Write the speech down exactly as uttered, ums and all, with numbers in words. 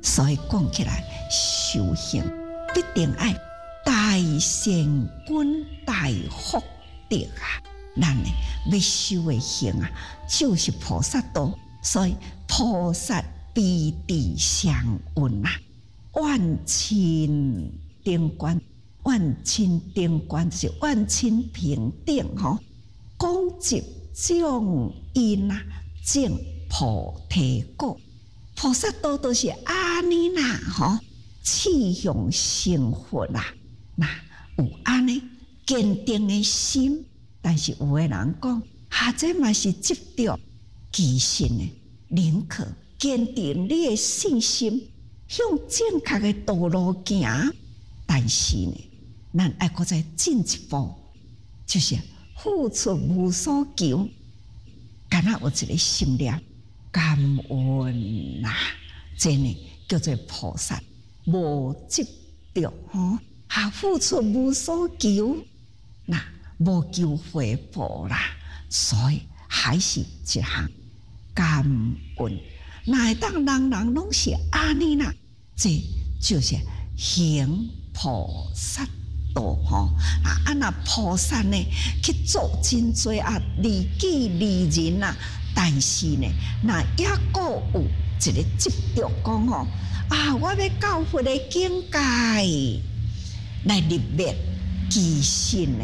所以讲起来，修行必定爱大善根大福德啊！咱呢要修的行啊，就是菩萨道。所以菩萨必地相运啊，万亲顶观，万亲顶观就是万亲平等吼，广集众因啊，证菩提果。菩萨道都是安尼啦，吼，气向成佛啦。那有安尼坚定的心，但是有的人讲，哈，这嘛是执着。其实呢，宁可坚定你的信心，向正确的道路行。但是呢，咱爱搁再进一步，就是付出无所求，敢若有一个心念感恩呐、啊，这呢叫做菩萨无执着吼，哈，付出无所求，那无求回报啦，所以还是一项感恩。那会当人人拢是安尼啦，这就是行菩萨道吼。啊，啊那菩萨呢去做真多啊利己利人啊，但是呢，那也个有一个执着讲吼啊，我要到佛的境界来入灭，其实呢，